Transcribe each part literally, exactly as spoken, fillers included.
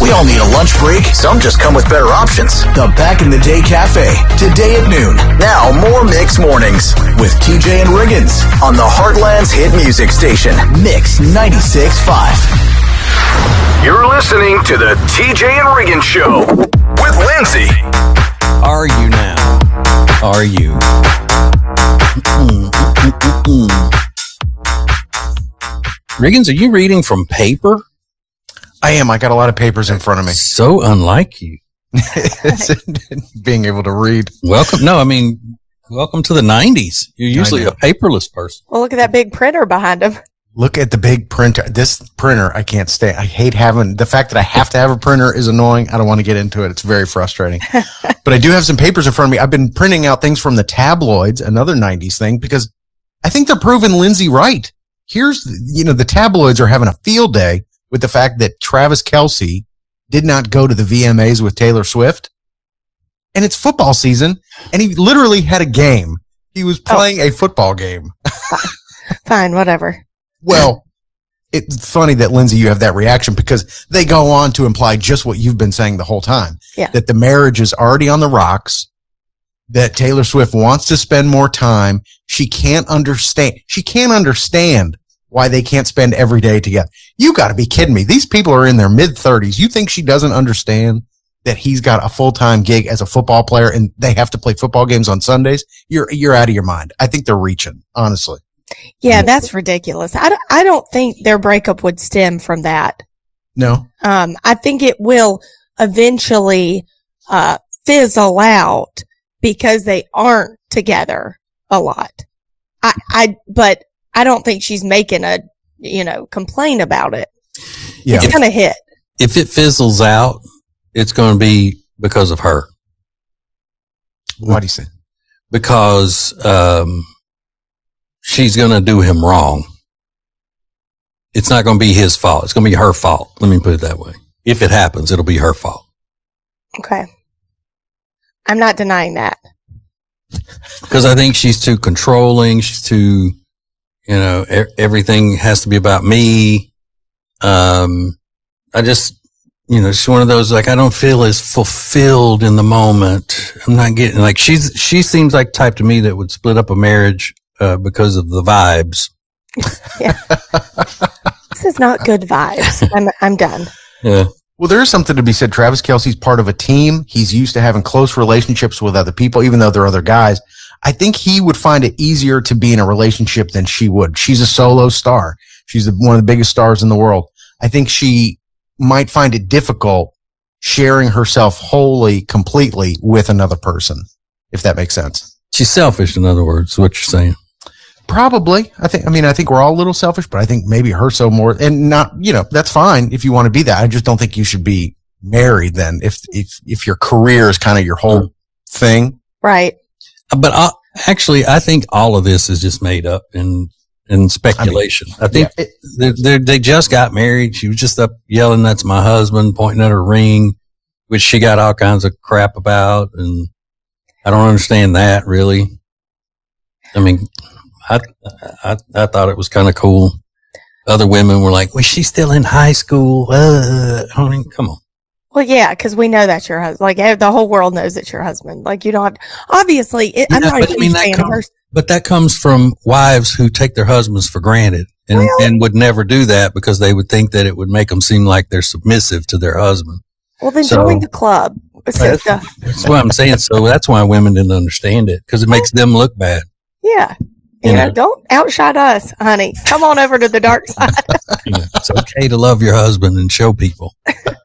We all need a lunch break. Some just come with better options. The Back in the Day Cafe, today at noon. Now, more Mix Mornings with T J and Riggins on the Heartland's hit music station, Mix ninety-six point five. You're listening to the T J and Riggins Show with Lindsay. Are you now? Are you? Mm-mm, mm-mm, mm-mm. Riggins, are you reading from paper? I am. I got a lot of papers in front of me. So unlike you. Being able to read. Welcome. No, I mean, welcome to the nineties. You're usually a paperless person. Well, look at that big printer behind him. Look at the big printer. This printer, I can't stay. I hate having the fact that I have to have a printer is annoying. I don't want to get into it. It's very frustrating. But I do have some papers in front of me. I've been printing out things from the tabloids, another nineties thing, because I think they're proving Lindsay right. Here's, you know, the tabloids are having a field day with the fact that Travis Kelce did not go to the V M As with Taylor Swift. And it's football season, and he literally had a game. He was playing oh. a football game. Fine, whatever. Well, it's funny that, Lindsay, you have that reaction because they go on to imply just what you've been saying the whole time. Yeah. That the marriage is already on the rocks, that Taylor Swift wants to spend more time. She can't understand. She can't understand why they can't spend every day together. You got to be kidding me. These people are in their mid-thirties. You think she doesn't understand that he's got a full-time gig as a football player and they have to play football games on Sundays? You're you're out of your mind. I think they're reaching, honestly. Yeah, that's ridiculous. I don't, I don't think their breakup would stem from that. No. Um, I think it will eventually uh fizzle out because they aren't together a lot. I, I, but I don't think she's making a, you know, complaint about it. Yeah. It's going to hit. If it fizzles out, it's going to be because of her. What do you say? Because, um, she's going to do him wrong. It's not going to be his fault. It's going to be her fault. Let me put it that way. If it happens, it'll be her fault. Okay. I'm not denying that. Because I think she's too controlling. She's too, you know, e- everything has to be about me. Um, I just, you know, she's one of those, like, I don't feel as fulfilled in the moment. I'm not getting, like, she's, she seems like the type to me that would split up a marriage, uh, because of the vibes. Yeah. This is not good vibes. I'm, I'm done. Yeah. Well, there is something to be said. Travis Kelce's part of a team. He's used to having close relationships with other people, even though there are other guys. I think he would find it easier to be in a relationship than she would. She's a solo star. She's one of the biggest stars in the world. I think she might find it difficult sharing herself wholly, completely with another person, if that makes sense. She's selfish, in other words, what you're saying. Probably. I think, I mean, I think we're all a little selfish, but I think maybe her so more, and not, you know, that's fine if you want to be that. I just don't think you should be married then if, if, if your career is kind of your whole mm-hmm. thing. Right. But I, actually, I think all of this is just made up and, and speculation. I, mean, I think yeah, it, they, they just got married. She was just up yelling, "That's my husband," pointing at her ring, which she got all kinds of crap about. And I don't understand that really. I mean, I, I, I thought it was kind of cool. Other women were like, "Was she still in high school?" Uh, I mean, come on. Well, yeah, because we know that's your husband. Like, the whole world knows it's your husband. Like, you don't have, obviously, it, yeah, I'm not a huge I mean, fan comes, of her. But that comes from wives who take their husbands for granted and, well, and would never do that because they would think that it would make them seem like they're submissive to their husband. Well, then so, join the club. So, that's, that's what I'm saying. So that's why women didn't understand it, because it makes them look bad. Yeah. You, you know, know, don't outshine us, honey. Come on over to the dark side. Yeah, it's okay to love your husband and show people.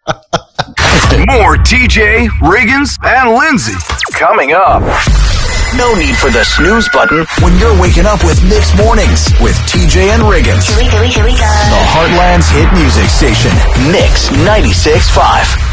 More T J, Riggins, and Lindsay coming up. No need for the snooze button when you're waking up with Mixed Mornings with T J and Riggins. Here we go, here we go. The Heartland's hit music station, Mix ninety-six point five.